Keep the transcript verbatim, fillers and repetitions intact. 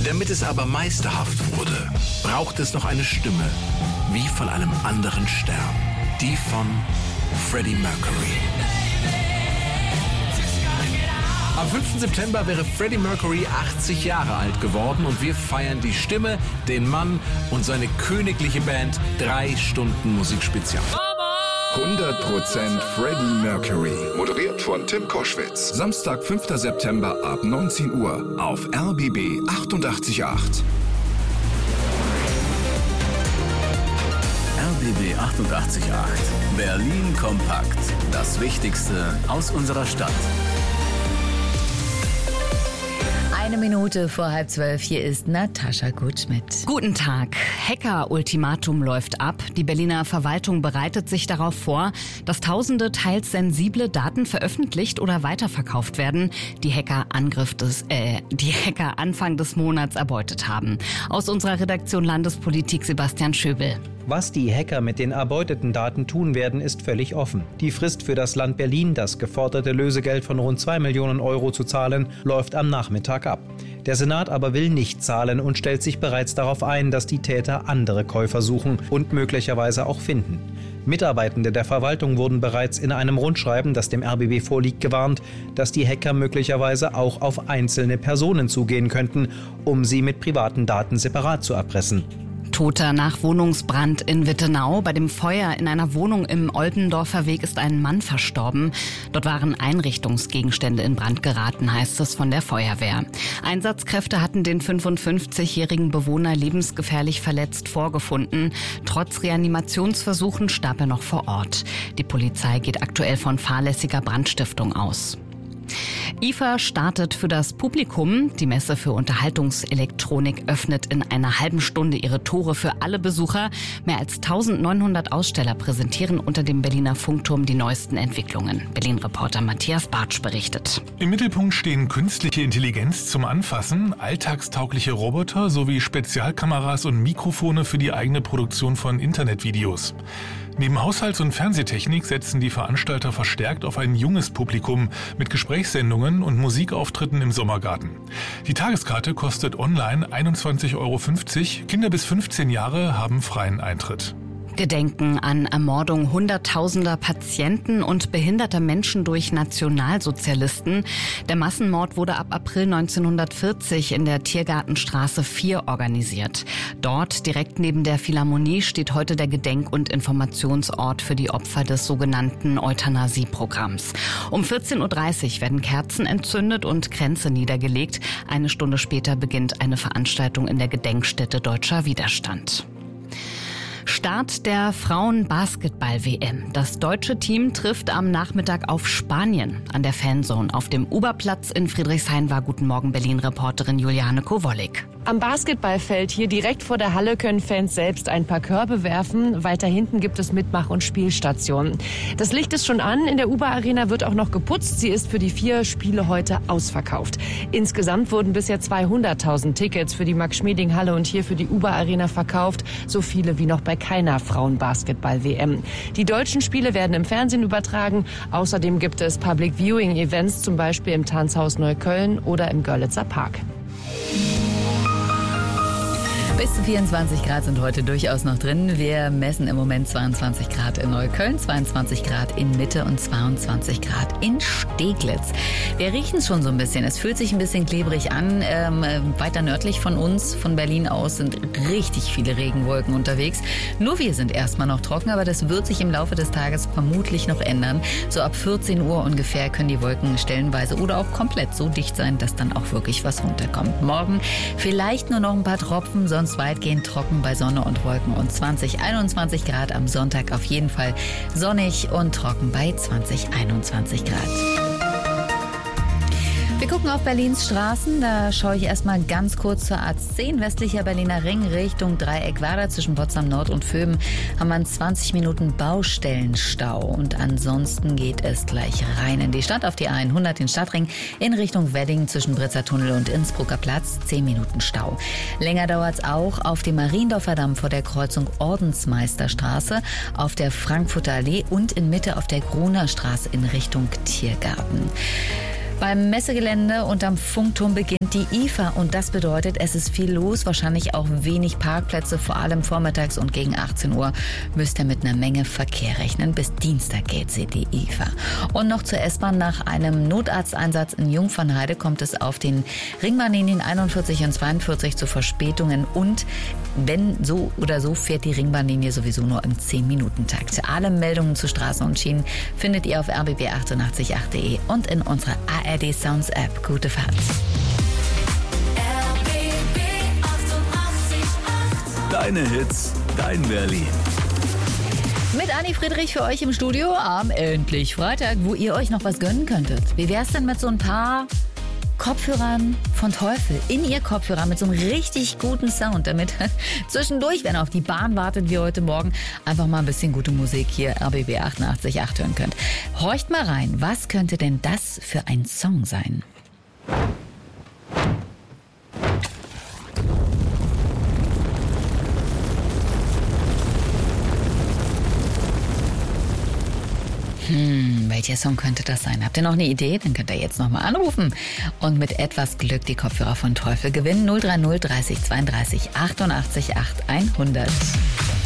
Damit es aber meisterhaft wurde, braucht es noch eine Stimme, wie von einem anderen Stern, die von Freddie Mercury. Am fünften September wäre Freddie Mercury achtzig Jahre alt geworden und wir feiern die Stimme, den Mann und seine königliche Band. Drei Stunden Musikspezial. hundert Prozent Freddie Mercury. Moderiert von Tim Koschwitz. Samstag, fünften September ab neunzehn Uhr auf R B B achtundachtzig Komma acht. R B B achtundachtzig Komma acht. Berlin kompakt. Das Wichtigste aus unserer Stadt. Eine Minute vor halb zwölf, hier ist Natascha Gutschmidt. Guten Tag. Hacker-Ultimatum läuft ab. Die Berliner Verwaltung bereitet sich darauf vor, dass tausende teils sensible Daten veröffentlicht oder weiterverkauft werden, die Hacker Angriff des, äh, die Hacker Anfang des Monats erbeutet haben. Aus unserer Redaktion Landespolitik Sebastian Schöbel. Was die Hacker mit den erbeuteten Daten tun werden, ist völlig offen. Die Frist für das Land Berlin, das geforderte Lösegeld von rund zwei Millionen Euro zu zahlen, läuft am Nachmittag ab. Der Senat aber will nicht zahlen und stellt sich bereits darauf ein, dass die Täter andere Käufer suchen und möglicherweise auch finden. Mitarbeitende der Verwaltung wurden bereits in einem Rundschreiben, das dem R B B vorliegt, gewarnt, dass die Hacker möglicherweise auch auf einzelne Personen zugehen könnten, um sie mit privaten Daten separat zu erpressen. Toter nach Wohnungsbrand in Wittenau. Bei dem Feuer in einer Wohnung im Oldendorfer Weg ist ein Mann verstorben. Dort waren Einrichtungsgegenstände in Brand geraten, heißt es von der Feuerwehr. Einsatzkräfte hatten den fünfundfünfzigjährigen Bewohner lebensgefährlich verletzt vorgefunden. Trotz Reanimationsversuchen starb er noch vor Ort. Die Polizei geht aktuell von fahrlässiger Brandstiftung aus. I F A startet für das Publikum. Die Messe für Unterhaltungselektronik öffnet in einer halben Stunde ihre Tore für alle Besucher. Mehr als eintausendneunhundert Aussteller präsentieren unter dem Berliner Funkturm die neuesten Entwicklungen. Berlin-Reporter Matthias Bartsch berichtet. Im Mittelpunkt stehen künstliche Intelligenz zum Anfassen, alltagstaugliche Roboter sowie Spezialkameras und Mikrofone für die eigene Produktion von Internetvideos. Neben Haushalts- und Fernsehtechnik setzen die Veranstalter verstärkt auf ein junges Publikum mit Gesprächssendungen und Musikauftritten im Sommergarten. Die Tageskarte kostet online einundzwanzig Euro fünfzig. Kinder bis fünfzehn Jahre haben freien Eintritt. Gedenken an Ermordung hunderttausender Patienten und behinderter Menschen durch Nationalsozialisten. Der Massenmord wurde ab April neunzehnhundertvierzig in der Tiergartenstraße vier organisiert. Dort, direkt neben der Philharmonie, steht heute der Gedenk- und Informationsort für die Opfer des sogenannten Euthanasie-Programms. Um vierzehn Uhr dreißig werden Kerzen entzündet und Kränze niedergelegt. Eine Stunde später beginnt eine Veranstaltung in der Gedenkstätte Deutscher Widerstand. Start der Frauen-Basketball-W M. Das deutsche Team trifft am Nachmittag auf Spanien an der Fanzone. Auf dem Uberplatz in Friedrichshain war Guten Morgen Berlin-Reporterin Juliane Kowollik. Am Basketballfeld hier direkt vor der Halle können Fans selbst ein paar Körbe werfen. Weiter hinten gibt es Mitmach- und Spielstationen. Das Licht ist schon an. In der Uber-Arena wird auch noch geputzt. Sie ist für die vier Spiele heute ausverkauft. Insgesamt wurden bisher zweihunderttausend Tickets für die Max-Schmeling-Halle und hier für die Uber-Arena verkauft. So viele wie noch bei keiner Frauen-Basketball-W M. Die deutschen Spiele werden im Fernsehen übertragen. Außerdem gibt es Public-Viewing-Events, zum Beispiel im Tanzhaus Neukölln oder im Görlitzer Park. Bis zu vierundzwanzig Grad sind heute durchaus noch drin. Wir messen im Moment zweiundzwanzig Grad in Neukölln, zweiundzwanzig Grad in Mitte und zweiundzwanzig Grad in Steglitz. Wir riechen es schon so ein bisschen. Es fühlt sich ein bisschen klebrig an. Ähm, weiter nördlich von uns, von Berlin aus, sind richtig viele Regenwolken unterwegs. Nur wir sind erstmal noch trocken, aber das wird sich im Laufe des Tages vermutlich noch ändern. So ab vierzehn Uhr ungefähr können die Wolken stellenweise oder auch komplett so dicht sein, dass dann auch wirklich was runterkommt. Morgen vielleicht nur noch ein paar Tropfen, sonst weitgehend trocken bei Sonne und Wolken und zwanzig, einundzwanzig Grad. Am Sonntag auf jeden Fall sonnig und trocken bei zwanzig, einundzwanzig Grad. Wir gucken auf Berlins Straßen. Da schaue ich erstmal ganz kurz zur A zehn, westlicher Berliner Ring Richtung Dreieck-Werder. Zwischen Potsdam Nord und Vöben haben wir zwanzig Minuten Baustellenstau. Und ansonsten geht es gleich rein in die Stadt auf die A hundert, den Stadtring, in Richtung Wedding zwischen Britzer Tunnel und Innsbrucker Platz. zehn Minuten Stau. Länger dauert es auch auf dem Mariendorfer Damm vor der Kreuzung Ordensmeisterstraße, auf der Frankfurter Allee und in Mitte auf der Gruner Straße in Richtung Tiergarten. Beim Messegelände und am Funkturm beginnt die I F A und das bedeutet, es ist viel los, wahrscheinlich auch wenig Parkplätze, vor allem vormittags und gegen achtzehn Uhr müsst ihr mit einer Menge Verkehr rechnen. Bis Dienstag geht sie, die I F A. Und noch zur S-Bahn. Nach einem Notarzteinsatz in Jungfernheide kommt es auf den Ringbahnlinien einundvierzig und zweiundvierzig zu Verspätungen und wenn so oder so fährt die Ringbahnlinie sowieso nur im zehn-Minuten-Takt. Alle Meldungen zu Straßen und Schienen findet ihr auf r b b achtundachtzig punkt acht punkt de und in unserer A R D Sounds App. Gute Fahrt. Deine Hits, dein Berlin. Mit Anni Friedrich für euch im Studio am endlich Freitag, wo ihr euch noch was gönnen könntet. Wie wär's denn mit so ein paar Kopfhörern von Teufel in ihr Kopfhörer mit so einem richtig guten Sound, damit zwischendurch, wenn ihr auf die Bahn wartet wie heute Morgen, einfach mal ein bisschen gute Musik hier R B B achtundachtzig Punkt acht hören könnt. Horcht mal rein, was könnte denn das für ein Song sein? Hm, welcher Song könnte das sein? Habt ihr noch eine Idee? Dann könnt ihr jetzt nochmal anrufen und mit etwas Glück die Kopfhörer von Teufel gewinnen. null drei null dreißig zweiunddreißig achtundachtzig acht hundert.